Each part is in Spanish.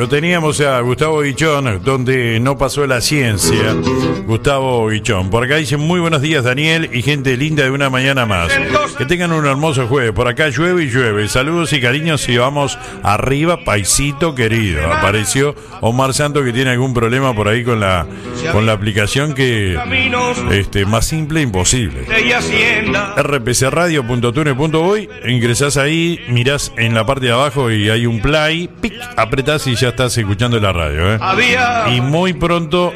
Lo teníamos a Gustavo Guichón, donde no pasó la ciencia. Gustavo Guichón. Por acá dicen muy buenos días, Daniel, y gente linda de una mañana más. Que tengan un hermoso jueves. Por acá llueve y llueve. Saludos y cariños y vamos arriba, paisito querido. Apareció Omar Santos, que tiene algún problema por ahí con la aplicación, que más simple imposible. rpcradio.tune.uy. Ingresás ahí, mirás en la parte de abajo y hay un play, pic, apretás y ya estás escuchando la radio, Y muy pronto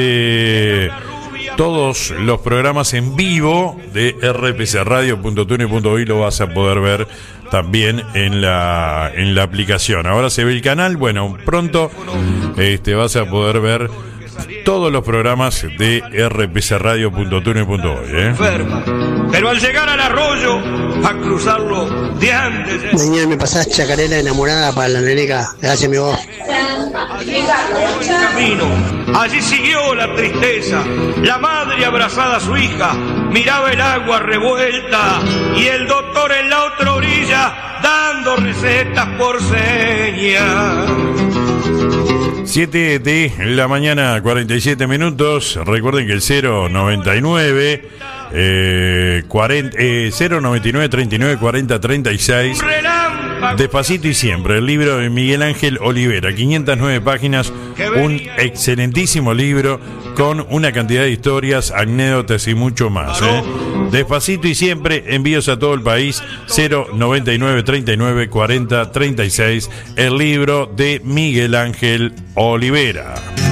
todos los programas en vivo de rpcradio.tune.uy lo vas a poder ver también en la aplicación. Ahora se ve el canal, bueno, pronto vas a poder ver todos los programas de rpcradio.tune.uy. Pero al llegar al arroyo, a cruzarlo de antes. Mañana me pasás Chacarera Enamorada para la neneca. Gracias, mi voz. Allí siguió la tristeza. La madre abrazada a su hija miraba el agua revuelta y el doctor en la otra orilla dando recetas por señas. 7 de la mañana, 47 minutos. Recuerden que el 099 39 40 36. Despacito y siempre, el libro de Miguel Ángel Olivera, 509 páginas, un excelentísimo libro con una cantidad de historias, anécdotas y mucho más. Despacito y siempre, envíos a todo el país, 099 39 40 36, el libro de Miguel Ángel Olivera.